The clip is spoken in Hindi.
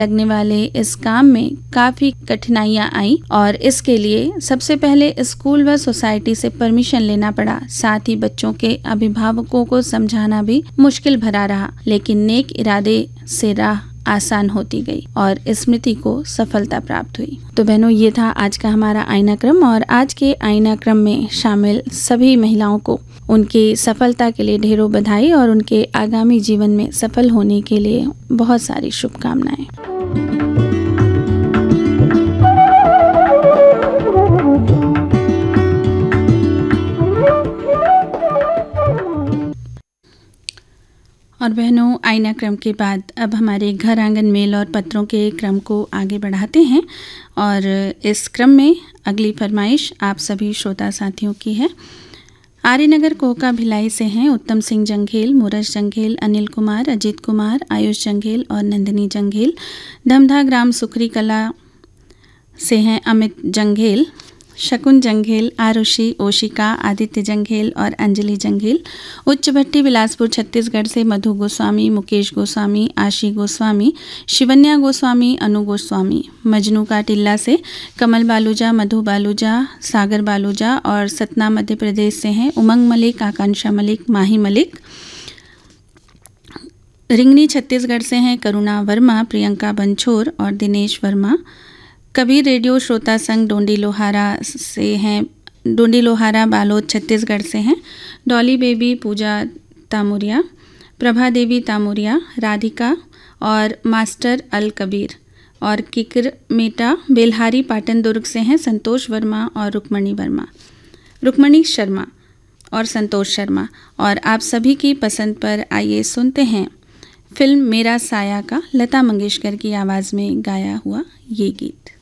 लगने वाले इस काम में काफ़ी कठिनाइयाँ आईं और इसके लिए सबसे पहले स्कूल व सोसाइटी से परमिशन लेना पड़ा। साथ ही बच्चों के अभिभावकों को समझाना भी मुश्किल भरा रहा, लेकिन नेक इरादे से राह आसान होती गई और स्मृति को सफलता प्राप्त हुई। तो बहनों, ये था आज का हमारा आईना क्रम और आज के आईना क्रम में शामिल सभी महिलाओं को उनकी सफलता के लिए ढेरों बधाई और उनके आगामी जीवन में सफल होने के लिए बहुत सारी शुभकामनाएं। और बहनों, आईना क्रम के बाद अब हमारे घर आंगन मेल और पत्रों के क्रम को आगे बढ़ाते हैं और इस क्रम में अगली फरमाइश आप सभी श्रोता साथियों की है। आर्यनगर कोहका भिलाई से हैं उत्तम सिंह जंघेल, मूरज जंघेल, अनिल कुमार, अजीत कुमार, आयुष जंघेल और नंदिनी जंघेल। धमधा ग्राम सुखरी कला से हैं अमित जंघेल, शकुन जंघेल, आरुषि, ओशिका, आदित्य जंघेल और अंजलि जंघेल। उच्च भट्टी बिलासपुर छत्तीसगढ़ से मधु गोस्वामी, मुकेश गोस्वामी, आशी गोस्वामी, शिवन्या गोस्वामी, अनु गोस्वामी। मजनू का टिल्ला से कमल बालूजा, मधु बालूजा, सागर बालूजा और सतना मध्य प्रदेश से हैं उमंग मलिक, आकांक्षा मलिक, माही मलिक। रिंगनी छत्तीसगढ़ से हैं करुणा वर्मा, प्रियंका बंछोर और दिनेश वर्मा। कबीर रेडियो श्रोता संघ डोंडी लोहारा से हैं, डोंडी लोहारा बालोद छत्तीसगढ़ से हैं डॉली बेबी, पूजा तामुरिया, प्रभा देवी तामुरिया, राधिका और मास्टर अल कबीर। और किकर मेटा बेलहारी पाटन दुर्ग से हैं संतोष वर्मा और रुक्मणी शर्मा और संतोष शर्मा। और आप सभी की पसंद पर आइए सुनते हैं फिल्म मेरा साया का लता मंगेशकर की आवाज़ में गाया हुआ ये गीत।